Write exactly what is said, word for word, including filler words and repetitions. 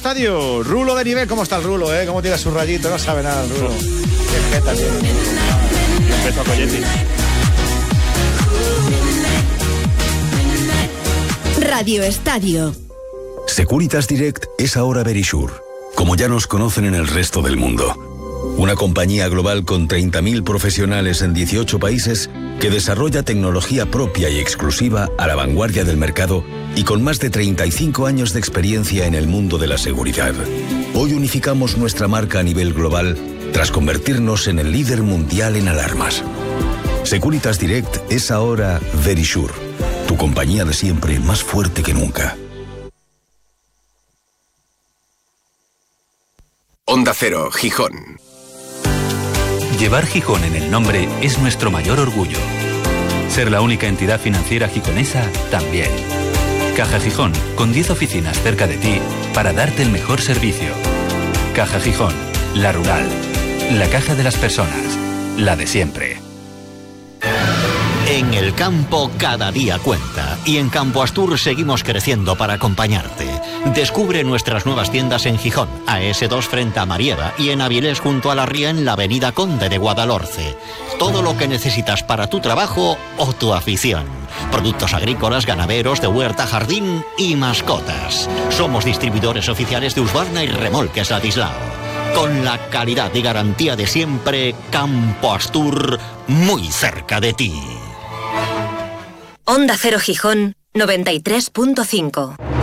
Estadio. Rulo de nivel, ¿cómo está el Rulo, eh? ¿Cómo tira su rayito? No sabe nada el Rulo. Qué jeta tiene. Empezó a Coyetti. Radio Estadio. Securitas Direct es ahora Verisure, como ya nos conocen en el resto del mundo. Una compañía global con treinta mil profesionales en dieciocho países que desarrolla tecnología propia y exclusiva a la vanguardia del mercado y con más de treinta y cinco años de experiencia en el mundo de la seguridad. Hoy unificamos nuestra marca a nivel global tras convertirnos en el líder mundial en alarmas. Securitas Direct es ahora Verisure, tu compañía de siempre más fuerte que nunca. Onda Cero, Gijón. Llevar Gijón en el nombre es nuestro mayor orgullo. Ser la única entidad financiera gijonesa también. Caja Gijón, con diez oficinas cerca de ti para darte el mejor servicio. Caja Gijón, la rural, la caja de las personas, la de siempre. En el campo cada día cuenta y en Campo Astur seguimos creciendo para acompañarte. Descubre nuestras nuevas tiendas en Gijón, A S dos frente a Marieva y en Avilés junto a la Ría en la avenida Conde de Guadalhorce. Todo lo que necesitas para tu trabajo o tu afición. Productos agrícolas, ganaderos, de huerta, jardín y mascotas. Somos distribuidores oficiales de Husqvarna y Remolques Ladislao. Con la calidad y garantía de siempre, Campo Astur, muy cerca de ti. Onda Cero Gijón, noventa y tres punto cinco.